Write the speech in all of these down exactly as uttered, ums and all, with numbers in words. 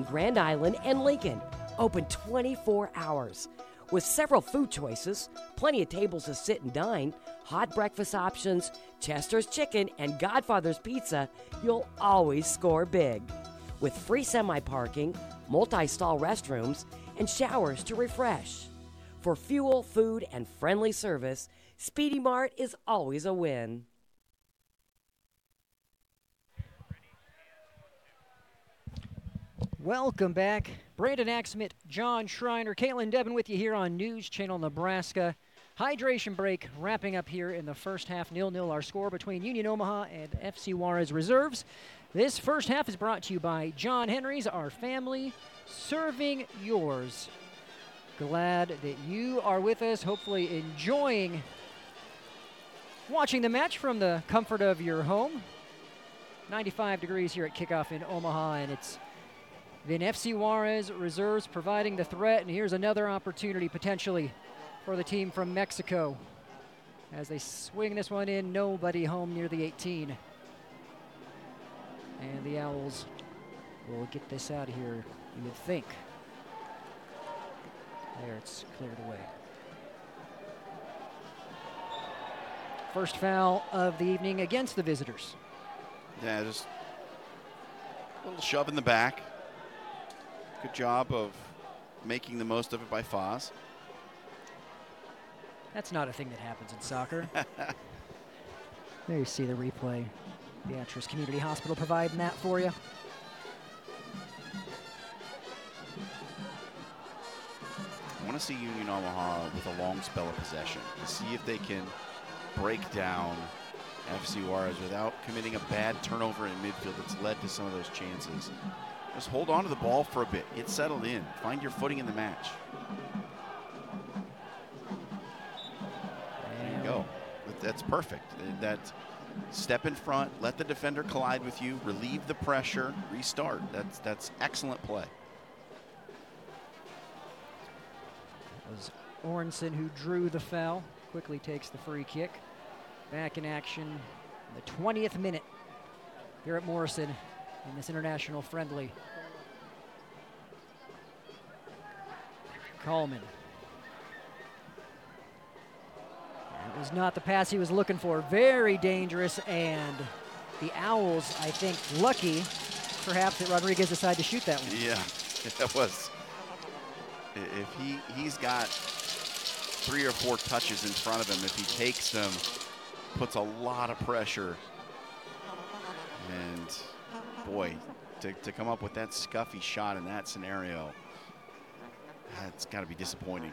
Grand Island and Lincoln. Open twenty-four hours. With several food choices, plenty of tables to sit and dine, hot breakfast options, Chester's Chicken, and Godfather's Pizza, you'll always score big. With free semi-parking, multi-stall restrooms, and showers to refresh. For fuel, food, and friendly service, Speedy Mart is always a win. Welcome back. Brandon Axmit, John Schreiner, Caitlin Devin with you here on News Channel Nebraska. Hydration break wrapping up here in the first half. nil nil our score between Union Omaha and F C Juarez Reserves. This first half is brought to you by John Henry's, our family, serving yours. Glad that you are with us, hopefully enjoying watching the match from the comfort of your home. ninety-five degrees here at kickoff in Omaha, and it's been F C Juarez Reserves providing the threat, and here's another opportunity potentially for the team from Mexico as they swing this one in. Nobody home near the eighteen. And the Owls will get this out of here, you would think. There, it's cleared away. First foul of the evening against the visitors. Yeah, just a little shove in the back. Good job of making the most of it by Foz. That's not a thing that happens in soccer. There you see the replay. Beatrice Community Hospital providing that for you. I want to see Union Omaha with a long spell of possession to see if they can break down F C Juarez without committing a bad turnover in midfield that's led to some of those chances. Just hold on to the ball for a bit. Get settled in. Find your footing in the match. There you go. That's perfect. That step in front, let the defender collide with you, relieve the pressure, restart. That's that's excellent play. It was Orenson who drew the foul. Quickly takes the free kick. Back in action in the twentieth minute here at Morrison in this international friendly. Coleman. That was not the pass he was looking for. Very dangerous, and the Owls, I think, lucky perhaps that Rodriguez decided to shoot that one. Yeah, that was. If he, he's got three or four touches in front of him, if he takes them, puts a lot of pressure. And boy, to, to come up with that scuffy shot in that scenario, that's got to be disappointing.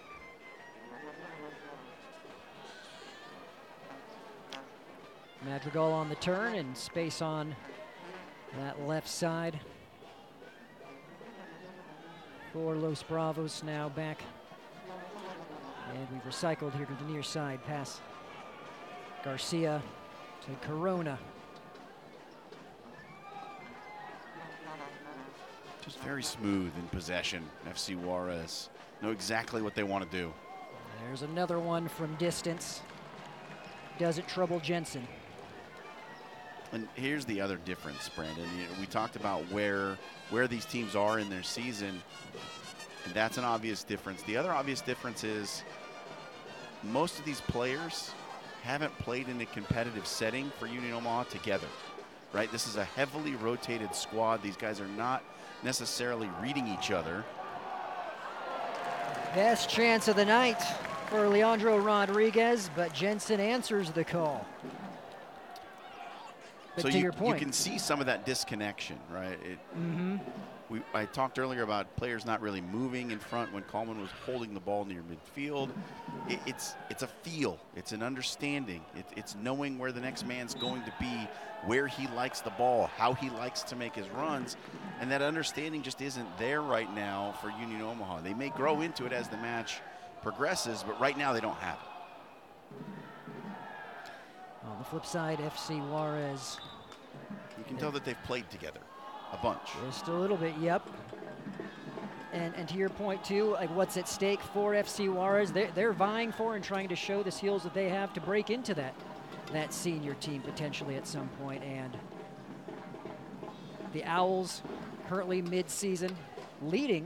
Madrigal on the turn and space on that left side. For Los Bravos now back. And we've recycled here to the near side. Pass Garcia to Corona. Just very smooth in possession. F C Juarez know exactly what they want to do. There's another one from distance. Doesn't trouble Jensen. And here's the other difference, Brandon. You know, we talked about where where these teams are in their season, and that's an obvious difference. The other obvious difference is most of these players haven't played in a competitive setting for Union Omaha together, right? This is a heavily rotated squad. These guys are not necessarily reading each other. Best chance of the night for Leandro Rodriguez, but Jensen answers the call. But so to you, your point, you can see some of that disconnection, right? It, mm-hmm. we, I talked earlier about players not really moving in front when Coleman was holding the ball near midfield. It, it's it's a feel, it's an understanding, it, it's knowing where the next man's going to be, where he likes the ball, how he likes to make his runs, and that understanding just isn't there right now for Union Omaha. They may grow into it as the match progresses, but right now they don't have it. On the flip side, F C Juarez. You can tell that they've played together a bunch. Just a little bit, yep. And and to your point too, like what's at stake for F C Juarez? They're, they're vying for and trying to show the skills that they have to break into that that senior team potentially at some point. And the Owls currently mid-season, leading